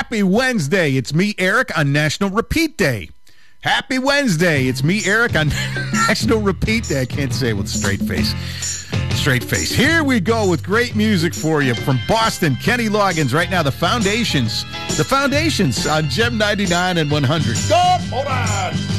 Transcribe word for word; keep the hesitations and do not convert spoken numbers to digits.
Happy Wednesday. It's me, Eric, on National Repeat Day. Happy Wednesday. It's me, Eric, on National Repeat Day. I can't say it with a straight face. Straight face. Here we go with great music for you from Boston. Kenny Loggins. Right now, the Foundations. The Foundations on Gem ninety-nine and one hundred. Go! Hold on!